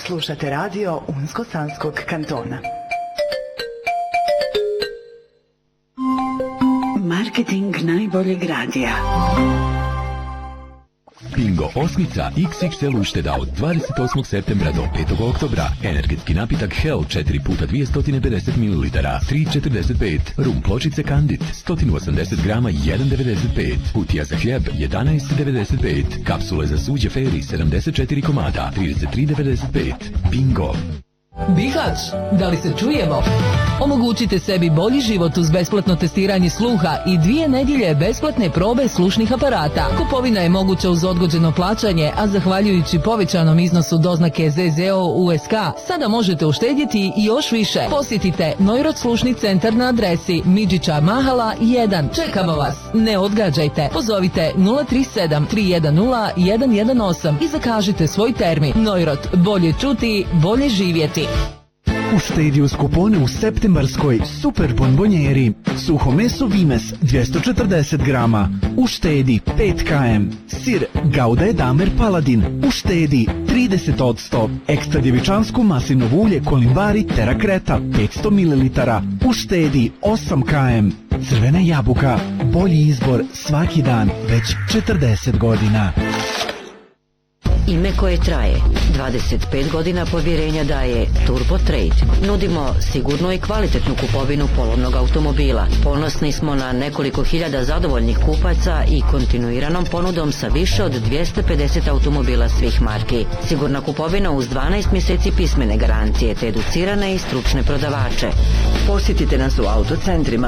Slušate radio Unsko-Sanskog kantona. Marketing najboljeg radija. Bingo osmica XXL ušteda od 28. septembra do 5. oktobra. Energetski napitak Hell 4 puta 250 ml 3,45. Rum pločice Candid 180 grama 1,95. Kutija za hljeb 11,95. Kapsule za suđe Feri 74 komada 33,95. Bingo. Bihać, da li se čujemo? Omogućite sebi bolji život uz besplatno testiranje sluha i 2 nedjelje besplatne probe slušnih aparata. Kupovina je moguća uz odgođeno plaćanje, a zahvaljujući povećanom iznosu doznake ZZO USK, sada možete uštedjeti i još više. Posjetite Neurot slušni centar na adresi Midžića Mahala 1. Čekamo vas, ne odgađajte. Pozovite 037 310 118 i zakažite svoj termin. Neurot, bolje čuti, bolje živjeti. Uštedi uz kupone u septembarskoj super bonbonjeri. Suho meso Vimes 240 grama. Uštedi 5 km. Sir Gouda Damer Paladin. Uštedi 30%. Ekstra djevičansko maslinovo ulje Kolimbari Terra Creta 500 ml. Uštedi 8 km. Crvena jabuka. Bolji izbor svaki dan već 40 godina. Ime koje traje. 25 godina povjerenja daje Turbo Trade. Nudimo sigurnu i kvalitetnu kupovinu polovnog automobila. Ponosni smo na nekoliko hiljada zadovoljnih kupaca i kontinuiranom ponudom sa više od 250 automobila svih marki. Sigurna kupovina uz 12 mjeseci pismene garancije te educirane i stručne prodavače. Posjetite nas u autocentrima